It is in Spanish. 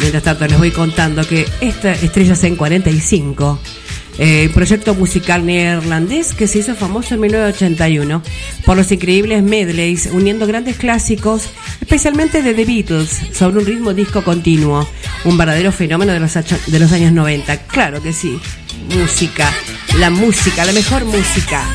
Mientras tanto les voy contando que esta Estrellas en 45, proyecto musical neerlandés que se hizo famoso en 1981 por los increíbles medleys uniendo grandes clásicos, especialmente de The Beatles, sobre un ritmo disco continuo, un verdadero fenómeno de los años 90. Claro que sí, música, la mejor música.